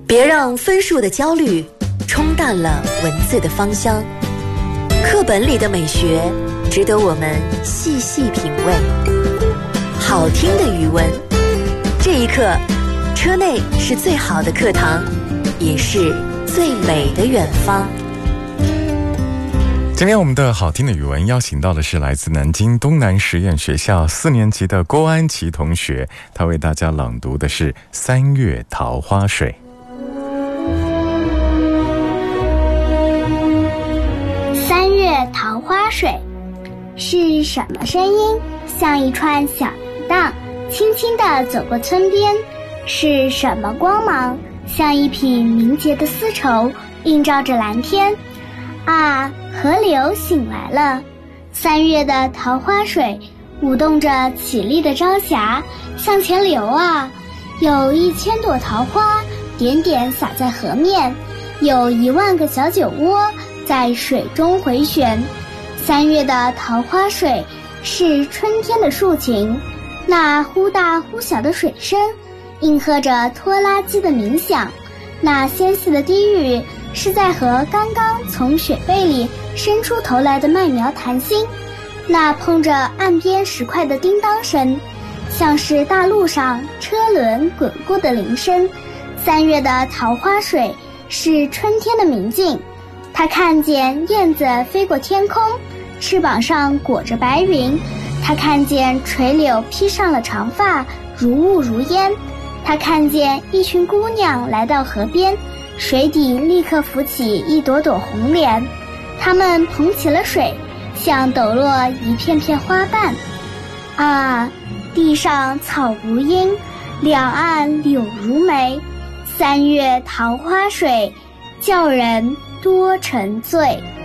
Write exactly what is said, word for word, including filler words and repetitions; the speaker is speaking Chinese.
别让分数的焦虑冲淡了文字的芳香。课本里的美学值得我们细细品味。好听的语文，这一刻，车内是最好的课堂，也是最美的远方。 今天我们的好听的语文邀请到的是来自南京东南实验学校四年级的郭安琪同学，他为大家朗读的是《三月桃花水》。 三月桃花水，是什么声音像一串小铃铛轻轻地走过村边？是什么光芒像一匹凝结的丝绸映照着蓝天？啊，河流醒来了，三月的桃花水舞动着绮丽的朝霞向前流啊，有一千朵桃花点点洒在河面，有一万个小酒窝在水中回旋。三月的桃花水是春天的抒情，那忽大忽小的水声应和着拖拉机的鸣响，那纤细的低语是在和刚刚从雪被里伸出头来的麦苗谈心，那碰着岸边石块的叮当声像是大路上车轮滚过的铃声。三月的桃花水是春天的明镜，它看见燕子飞过天空，翅膀上裹着白云，它看见垂柳披上了长发，如雾如烟，它看见一群姑娘来到河边，水底立刻浮起一朵朵红莲，它们捧起了水，像抖落一片片花瓣。啊，地上草如茵，两岸柳如眉，三月桃花水，叫人多沉醉。